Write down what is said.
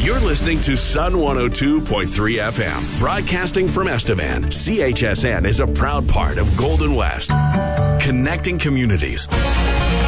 You're listening to Sun 102.3 FM, broadcasting from Estevan. CHSN is a proud part of Golden West, connecting communities.